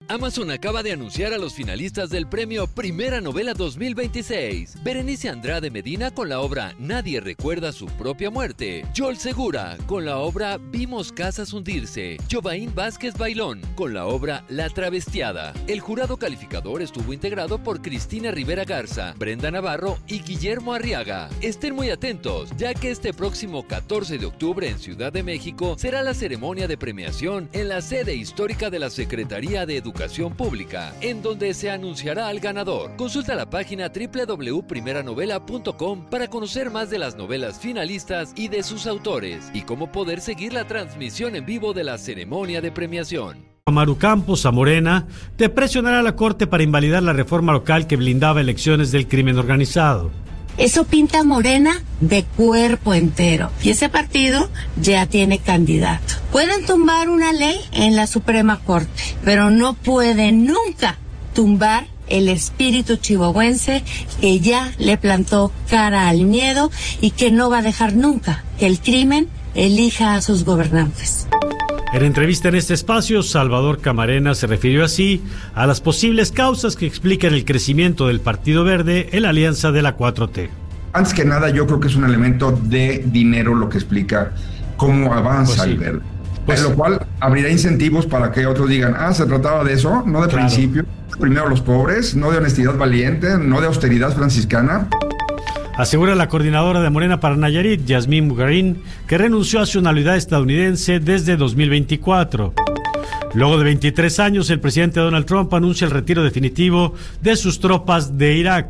Amazon acaba de anunciar a los finalistas del premio Primera Novela 2026. Berenice Andrade Medina con la obra Nadie recuerda su propia muerte. Joel Segura con la obra Vimos casas hundirse. Jovaín Vázquez Bailón con la obra La travestiada. El jurado calificador estuvo integrado por Cristina Rivera Garza, Brenda Navarro y Guillermo Arriaga. Estén muy atentos, ya que este próximo 14 de octubre en Ciudad de México será la ceremonia de premiación en la sede histórica de la Secretaría de Educación Pública, en donde se anunciará al ganador. Consulta la página www.primeranovela.com para conocer más de las novelas finalistas y de sus autores, y cómo poder seguir la transmisión en vivo de la ceremonia de premiación. Maru Campos a Morena de presionar a la Corte para invalidar la reforma local que blindaba elecciones del crimen organizado. Eso pinta a Morena de cuerpo entero. Y ese partido ya tiene candidato. Pueden tumbar una ley en la Suprema Corte, pero no pueden nunca tumbar el espíritu chihuahuense que ya le plantó cara al miedo y que no va a dejar nunca que el crimen elija a sus gobernantes. En entrevista en este espacio, Salvador Camarena se refirió así a las posibles causas que explican el crecimiento del Partido Verde en la alianza de la 4T. Antes que nada, yo creo que es un elemento de dinero lo que explica cómo avanza el Verde. Lo cual abrirá incentivos para que otros digan, se trataba de eso, no de principio, primero los pobres, no de honestidad valiente, no de austeridad franciscana. Asegura la coordinadora de Morena para Nayarit, Yasmín Bugarín, que renunció a su nacionalidad estadounidense desde 2024. Luego de 23 años, el presidente Donald Trump anuncia el retiro definitivo de sus tropas de Irak.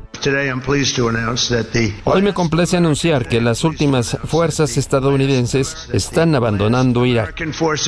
Hoy me complace anunciar que las últimas fuerzas estadounidenses están abandonando Irak.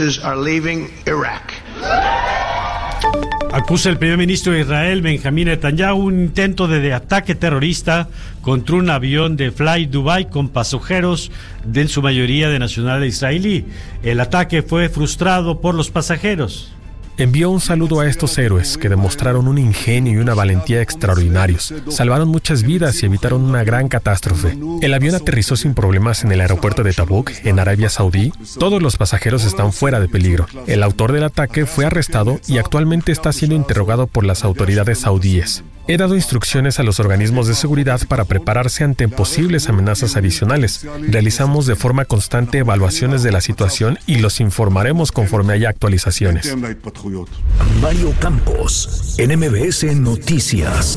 Acusa el primer ministro de Israel, Benjamín Netanyahu, un intento de ataque terrorista contra un avión de Fly Dubai con pasajeros, de en su mayoría de nacionalidad israelí. El ataque fue frustrado por los pasajeros. Envió un saludo a estos héroes que demostraron un ingenio y una valentía extraordinarios. Salvaron muchas vidas y evitaron una gran catástrofe. El avión aterrizó sin problemas en el aeropuerto de Tabuk, en Arabia Saudí. Todos los pasajeros están fuera de peligro. El autor del ataque fue arrestado y actualmente está siendo interrogado por las autoridades saudíes. He dado instrucciones a los organismos de seguridad para prepararse ante posibles amenazas adicionales. Realizamos de forma constante evaluaciones de la situación y los informaremos conforme haya actualizaciones. Mario Campos, en MBS Noticias.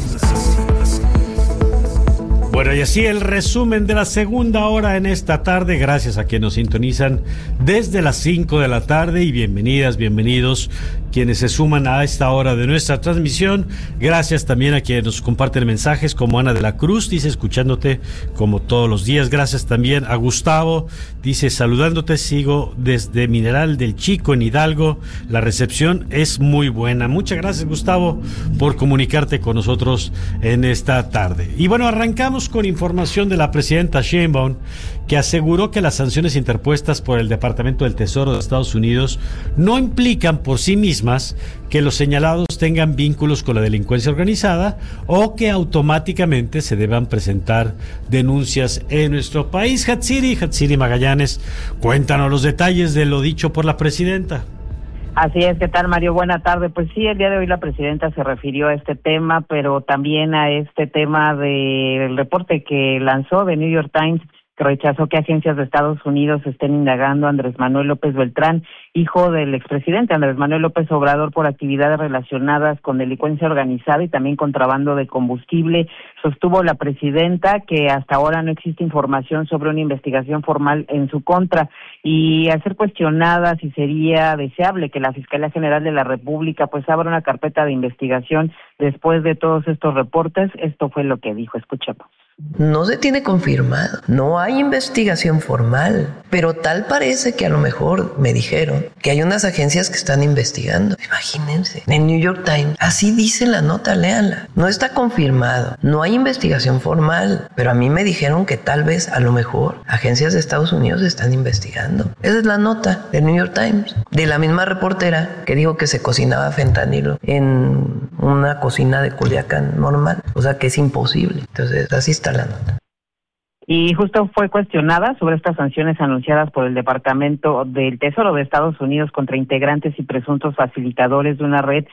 Bueno, y así el resumen de la segunda hora en esta tarde. Gracias a quienes nos sintonizan desde las 5 de la tarde y bienvenidas, bienvenidos quienes se suman a esta hora de nuestra transmisión. Gracias también a quienes nos comparten mensajes, como Ana de la Cruz, dice escuchándote como todos los días. Gracias también a Gustavo, dice saludándote, sigo desde Mineral del Chico en Hidalgo. La recepción es muy buena. Muchas gracias, Gustavo, por comunicarte con nosotros en esta tarde. Y bueno, arrancamos con información de la presidenta Sheinbaum, que aseguró que las sanciones interpuestas por el Departamento del Tesoro de Estados Unidos no implican por sí mismas que los señalados tengan vínculos con la delincuencia organizada o que automáticamente se deban presentar denuncias en nuestro país. Hatsiri Magallanes, cuéntanos los detalles de lo dicho por la presidenta. Así es, ¿qué tal, Mario? Buena tarde. Pues sí, el día de hoy la presidenta se refirió a este tema, pero también a este tema del reporte que lanzó de New York Times, que rechazó que agencias de Estados Unidos estén indagando a Andrés Manuel López Beltrán, hijo del expresidente Andrés Manuel López Obrador, por actividades relacionadas con delincuencia organizada y también contrabando de combustible. Sostuvo la presidenta que hasta ahora no existe información sobre una investigación formal en su contra, y al ser cuestionada si sería deseable que la Fiscalía General de la República pues abra una carpeta de investigación después de todos estos reportes, esto fue lo que dijo. Escuchemos. No se tiene confirmado, no hay investigación formal, pero tal parece que a lo mejor me dijeron que hay unas agencias que están investigando. Imagínense, en New York Times, así dice la nota, léanla. No está confirmado, no hay investigación formal, pero a mí me dijeron que tal vez, a lo mejor, agencias de Estados Unidos están investigando. Esa es la nota del New York Times, de la misma reportera que dijo que se cocinaba fentanilo en una cocina de Culiacán normal, o sea que es imposible. Entonces, así está la nota. Y justo fue cuestionada sobre estas sanciones anunciadas por el Departamento del Tesoro de Estados Unidos contra integrantes y presuntos facilitadores de una red